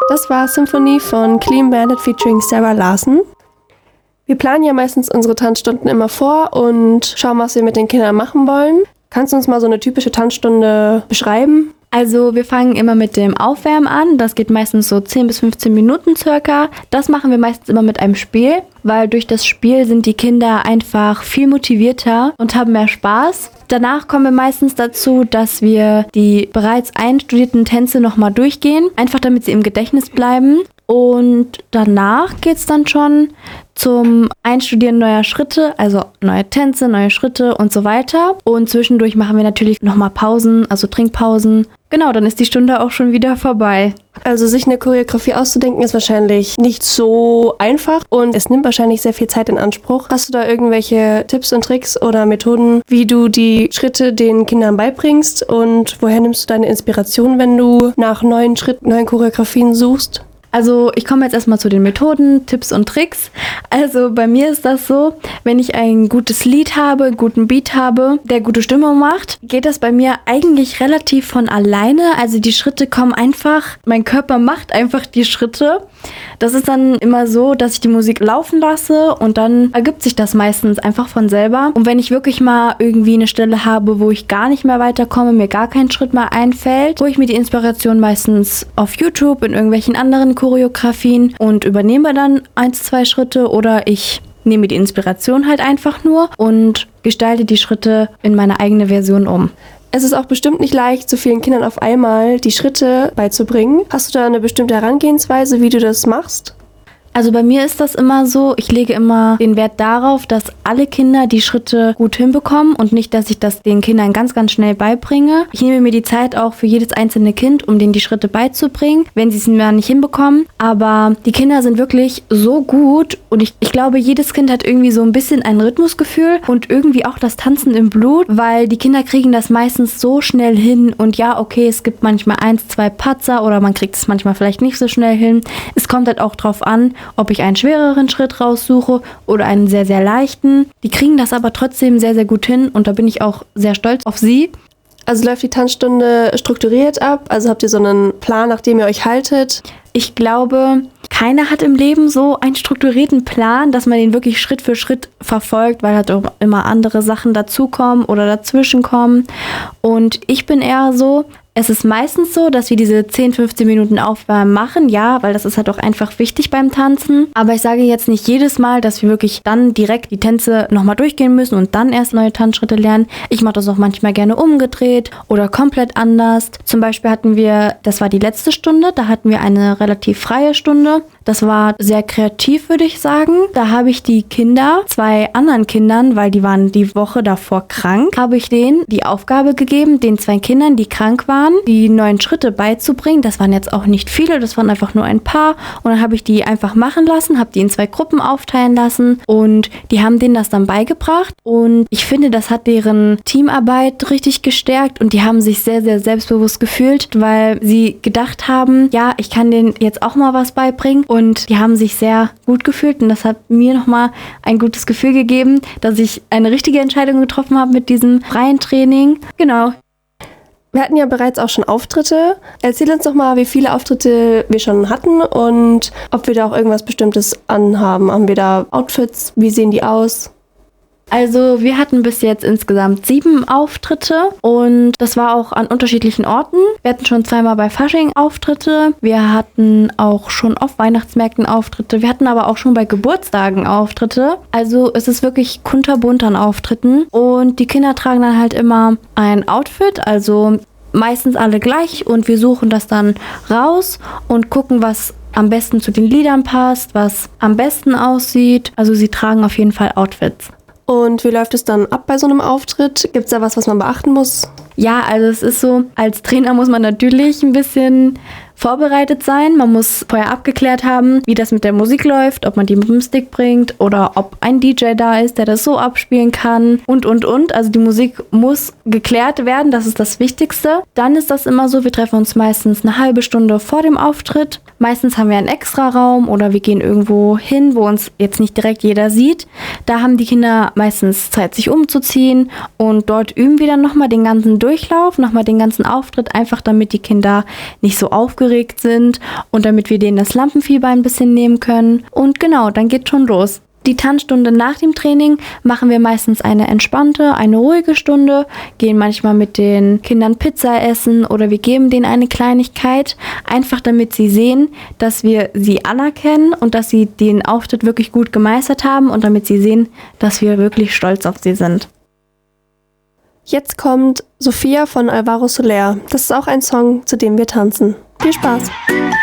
Das war Symphony von Clean Bandit featuring Sarah Larson. Wir planen ja meistens unsere Tanzstunden immer vor und schauen, was wir mit den Kindern machen wollen. Kannst du uns mal so eine typische Tanzstunde beschreiben? Also wir fangen immer mit dem Aufwärmen an. Das geht meistens so 10 bis 15 Minuten circa. Das machen wir meistens immer mit einem Spiel, weil durch das Spiel sind die Kinder einfach viel motivierter und haben mehr Spaß. Danach kommen wir meistens dazu, dass wir die bereits einstudierten Tänze nochmal durchgehen, einfach damit sie im Gedächtnis bleiben. Und danach geht es dann schon zum Einstudieren neuer Schritte, also neue Tänze, neue Schritte und so weiter. Und zwischendurch machen wir natürlich nochmal Pausen, also Trinkpausen. Genau, dann ist die Stunde auch schon wieder vorbei. Also sich eine Choreografie auszudenken ist wahrscheinlich nicht so einfach und es nimmt wahrscheinlich sehr viel Zeit in Anspruch. Hast du da irgendwelche Tipps und Tricks oder Methoden, wie du die Schritte den Kindern beibringst und woher nimmst du deine Inspiration, wenn du nach neuen Schritten, neuen Choreografien suchst? Also ich komme jetzt erstmal zu den Methoden, Tipps und Tricks. Also bei mir ist das so, wenn ich ein gutes Lied habe, einen guten Beat habe, der gute Stimmung macht, geht das bei mir eigentlich relativ von alleine. Also die Schritte kommen einfach, mein Körper macht einfach die Schritte. Das ist dann immer so, dass ich die Musik laufen lasse und dann ergibt sich das meistens einfach von selber. Und wenn ich wirklich mal irgendwie eine Stelle habe, wo ich gar nicht mehr weiterkomme, mir gar kein Schritt mehr einfällt, hole ich mir die Inspiration meistens auf YouTube in irgendwelchen anderen Choreografien und übernehme dann 1, 2 Schritte oder ich nehme die Inspiration halt einfach nur und gestalte die Schritte in meine eigene Version um. Es ist auch bestimmt nicht leicht, so vielen Kindern auf einmal die Schritte beizubringen. Hast du da eine bestimmte Herangehensweise, wie du das machst? Also bei mir ist das immer so, ich lege immer den Wert darauf, dass alle Kinder die Schritte gut hinbekommen und nicht, dass ich das den Kindern ganz, ganz schnell beibringe. Ich nehme mir die Zeit auch für jedes einzelne Kind, um denen die Schritte beizubringen, wenn sie es mir nicht hinbekommen. Aber die Kinder sind wirklich so gut und ich glaube, jedes Kind hat irgendwie so ein bisschen ein Rhythmusgefühl und irgendwie auch das Tanzen im Blut, weil die Kinder kriegen das meistens so schnell hin und ja, okay, es gibt manchmal 1, 2 Patzer oder man kriegt es manchmal vielleicht nicht so schnell hin. Es kommt halt auch drauf an, ob ich einen schwereren Schritt raussuche oder einen sehr, sehr leichten. Die kriegen das aber trotzdem sehr, sehr gut hin und da bin ich auch sehr stolz auf sie. Also läuft die Tanzstunde strukturiert ab? Also habt ihr so einen Plan, nach dem ihr euch haltet? Ich glaube, keiner hat im Leben so einen strukturierten Plan, dass man den wirklich Schritt für Schritt verfolgt, weil halt auch immer andere Sachen dazukommen oder dazwischenkommen. Und ich bin eher so, es ist meistens so, dass wir diese 10, 15 Minuten Aufwärmen machen, ja, weil das ist halt auch einfach wichtig beim Tanzen. Aber ich sage jetzt nicht jedes Mal, dass wir wirklich dann direkt die Tänze nochmal durchgehen müssen und dann erst neue Tanzschritte lernen. Ich mache das auch manchmal gerne umgedreht oder komplett anders. Zum Beispiel hatten wir, das war die letzte Stunde, da hatten wir eine relativ freie Stunde. Das war sehr kreativ, würde ich sagen. Da habe ich die Kinder, 2 anderen Kindern, weil die waren die Woche davor krank, habe ich denen die Aufgabe gegeben, den 2 Kindern, die krank waren, die neuen Schritte beizubringen. Das waren jetzt auch nicht viele, das waren einfach nur ein paar. Und dann habe ich die einfach machen lassen, habe die in 2 Gruppen aufteilen lassen und die haben denen das dann beigebracht. Und ich finde, das hat deren Teamarbeit richtig gestärkt und die haben sich sehr, sehr selbstbewusst gefühlt, weil sie gedacht haben, ja, ich kann denen jetzt auch mal was beibringen. Und die haben sich sehr gut gefühlt und das hat mir nochmal ein gutes Gefühl gegeben, dass ich eine richtige Entscheidung getroffen habe mit diesem freien Training. Genau. Wir hatten ja bereits auch schon Auftritte. Erzähl uns doch mal, wie viele Auftritte wir schon hatten und ob wir da auch irgendwas Bestimmtes anhaben. Haben wir da Outfits? Wie sehen die aus? Also wir hatten bis jetzt insgesamt 7 Auftritte und das war auch an unterschiedlichen Orten. Wir hatten schon 2-mal bei Fasching Auftritte. Wir hatten auch schon auf Weihnachtsmärkten Auftritte. Wir hatten aber auch schon bei Geburtstagen Auftritte. Also es ist wirklich kunterbunt an Auftritten und die Kinder tragen dann halt immer ein Outfit, also meistens alle gleich und wir suchen das dann raus und gucken, was am besten zu den Liedern passt, was am besten aussieht. Also sie tragen auf jeden Fall Outfits. Und wie läuft es dann ab bei so einem Auftritt? Gibt es da was man beachten muss? Ja, also es ist so, als Trainer muss man natürlich ein bisschen vorbereitet sein. Man muss vorher abgeklärt haben, wie das mit der Musik läuft, ob man die mit dem Stick bringt oder ob ein DJ da ist, der das so abspielen kann und. Also die Musik muss geklärt werden, das ist das Wichtigste. Dann ist das immer so, wir treffen uns meistens eine halbe Stunde vor dem Auftritt. Meistens haben wir einen Extraraum oder wir gehen irgendwo hin, wo uns jetzt nicht direkt jeder sieht. Da haben die Kinder meistens Zeit, sich umzuziehen und dort üben wir dann nochmal den ganzen Durchlauf, nochmal den ganzen Auftritt, einfach damit die Kinder nicht so aufgeregt aufgeregt sind und damit wir denen das Lampenfieber ein bisschen nehmen können. Und genau, dann geht's schon los. Die Tanzstunde nach dem Training machen wir meistens eine entspannte, eine ruhige Stunde, gehen manchmal mit den Kindern Pizza essen oder wir geben denen eine Kleinigkeit, einfach damit sie sehen, dass wir sie anerkennen und dass sie den Auftritt wirklich gut gemeistert haben und damit sie sehen, dass wir wirklich stolz auf sie sind. Jetzt kommt Sophia von Alvaro Soler. Das ist auch ein Song, zu dem wir tanzen. Viel Spaß!